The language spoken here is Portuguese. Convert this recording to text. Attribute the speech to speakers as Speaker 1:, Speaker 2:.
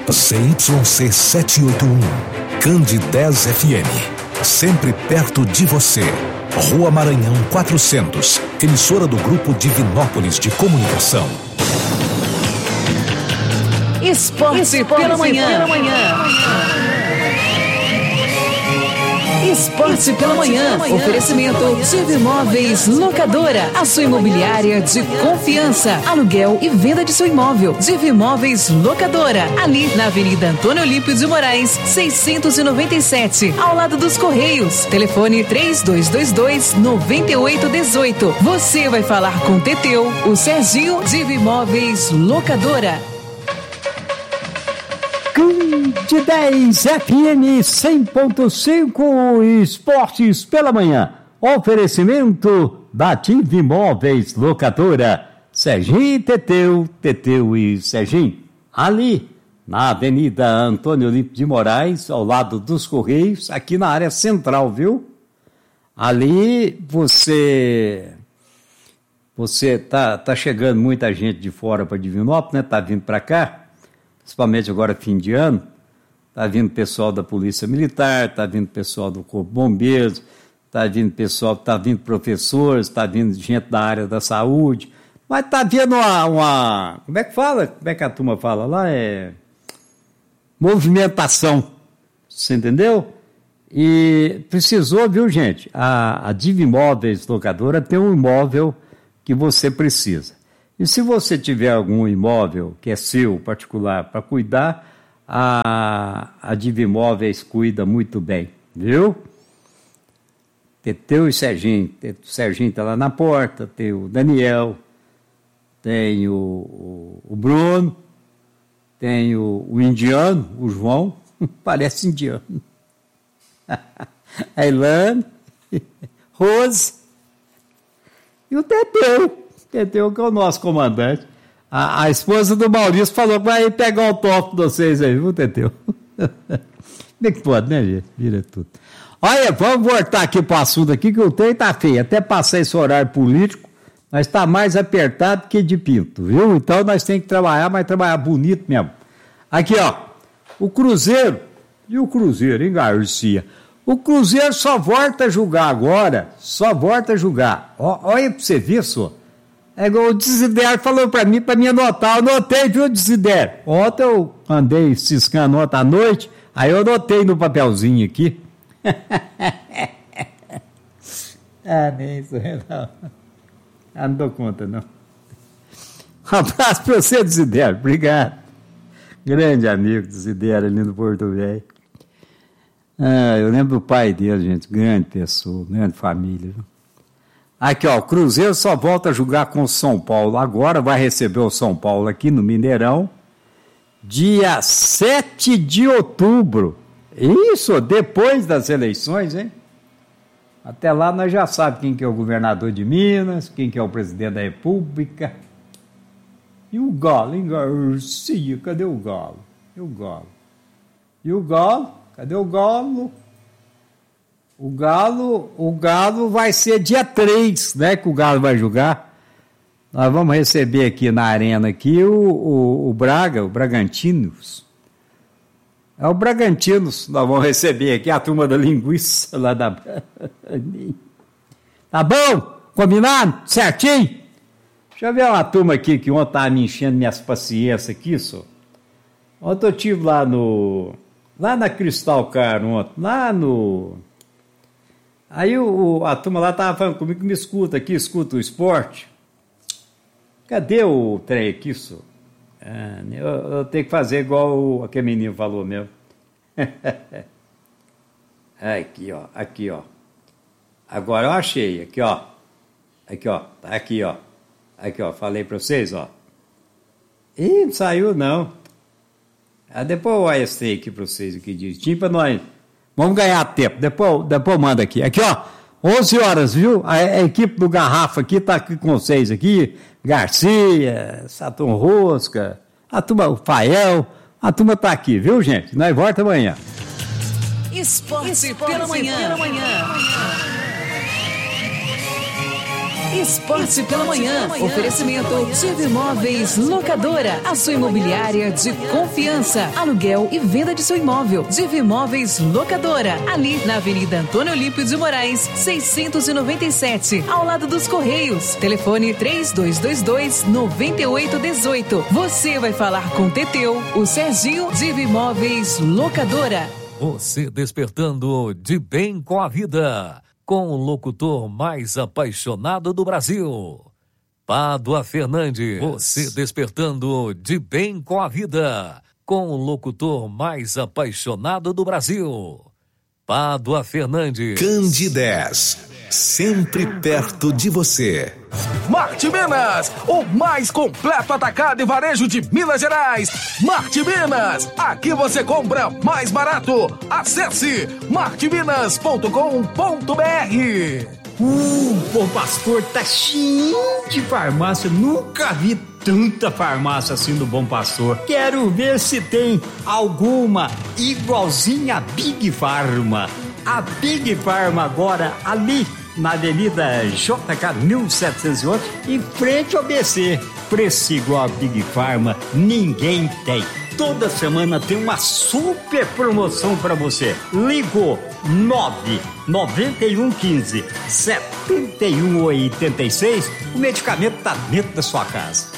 Speaker 1: CYC 781, Candi 10 FM, sempre perto de você. Rua Maranhão 400, emissora do Grupo Divinópolis de Comunicação.
Speaker 2: Esporte pela manhã. Esporte pela manhã. Oferecimento Divimóveis Locadora, a sua imobiliária de confiança. Aluguel e venda de seu imóvel. Divimóveis Locadora, ali na Avenida Antônio Olímpio de Moraes, 697, ao lado dos Correios. Telefone 3222-9818. Você vai falar com Teteu, o Serginho. Divimóveis Locadora.
Speaker 3: De 10 FM 100.5 Esportes pela manhã. Oferecimento da Divimóveis Locadora. Serginho, Teteu e Serginho. Ali na Avenida Antônio Olímpio de Moraes, ao lado dos Correios, aqui na área central, viu? Ali você tá chegando muita gente de fora para Divinópolis, né? Tá vindo para cá. Principalmente agora fim de ano, está vindo pessoal da Polícia Militar, está vindo pessoal do Corpo de Bombeiros, está vindo professores, está vindo gente da área da saúde, mas está vindo uma como é que fala? Como é que a turma fala lá? Movimentação, você entendeu? E precisou, viu, gente? A Divimóveis Locadora tem um imóvel que você precisa. E se você tiver algum imóvel que é seu, particular, para cuidar, a Divimóveis cuida muito bem, viu? Teteu e Serginho. O Serginho está lá na porta, tem o Daniel, tem o Bruno, tem o indiano, o João, parece indiano. A Ilane, Rose e o Teteu, que é o nosso comandante. A esposa do Maurício falou que vai pegar o toque de vocês aí, viu, Teteu? Como é que pode, né, gente? Vira tudo. Olha, vamos voltar aqui para o assunto aqui, que o trem tá feio. Até passar esse horário político, mas está mais apertado que de pinto, viu? Então nós temos que trabalhar, mas trabalhar bonito mesmo. Aqui, ó, o Cruzeiro, e o Cruzeiro, hein, Garcia? O Cruzeiro só volta a jogar agora, Olha para você ver, só. É igual o Desiderio falou para mim anotar. Eu anotei, viu, Desiderio? Ontem eu andei ciscando ontem à noite, aí eu anotei no papelzinho aqui. Nem isso, não. Não dou conta, não. Um abraço para você, Desiderio. Obrigado. Grande amigo Desiderio ali no Porto Velho. Eu lembro do pai dele, gente. Grande pessoa, grande família, viu? Aqui, ó, o Cruzeiro só volta a jogar com o São Paulo agora, vai receber o São Paulo aqui no Mineirão, dia 7 de outubro. Isso, depois das eleições, hein? Até lá nós já sabemos quem que é o governador de Minas, quem que é o presidente da República. E o Galo, hein, Garcia? Cadê o Galo? E o Galo? Cadê o Galo? O Galo vai ser dia 3, né, que o Galo vai jogar. Nós vamos receber aqui na arena aqui o Bragantinos. É o Bragantinos, nós vamos receber aqui a turma da linguiça lá da... Tá bom? Combinado? Certinho? Deixa eu ver uma turma aqui que ontem estava me enchendo minhas paciências aqui, só. Ontem eu estive lá na Cristal Car, ontem, Aí a turma lá estava falando comigo que me escuta o esporte. Cadê o trem aqui, só? Eu tenho que fazer igual aquele menino falou mesmo. Aqui, ó. Agora eu achei, aqui, ó. Aqui, ó, falei para vocês, ó. Ih, não saiu, não. Depois eu olho esse trem aqui para vocês, aqui direitinho, para nós. Vamos ganhar tempo, depois manda aqui. Aqui, ó, 11 horas, viu? A equipe do Garrafa aqui tá aqui com vocês aqui, Garcia, Saturno Rosca, a turma, o Fael, a turma tá aqui, viu, gente? Nós volta amanhã.
Speaker 2: Esporte pela manhã. Esporte pela Manhã. Oferecimento Diva Imóveis Locadora. A sua imobiliária de confiança. Aluguel e venda de seu imóvel. Diva Imóveis Locadora. Ali na Avenida Antônio Olímpio de Moraes, 697. Ao lado dos Correios. Telefone 3222-9818. Você vai falar com o Teteu, o Serginho. Diva Imóveis Locadora.
Speaker 4: Você despertando de bem com a vida. Com o locutor mais apaixonado do Brasil, Pádua Fernandes. Você despertando de bem com a vida. Com o locutor mais apaixonado do Brasil, Pádua Fernandes.
Speaker 1: Candidez, sempre perto de você.
Speaker 5: Marte Minas, o mais completo atacado e varejo de Minas Gerais. Marte Minas, aqui você compra mais barato. Acesse marteminas.com.br.
Speaker 3: Bom Pastor tá cheio de farmácia, nunca vi tanta farmácia assim do Bom Pastor. Quero ver se tem alguma igualzinha a Big Pharma. A Big Pharma agora ali na Avenida JK 1708, em frente ao BC. Preço igual a Big Pharma, ninguém tem. Toda semana tem uma super promoção para você. Ligou 99115 7186. O medicamento tá dentro da sua casa.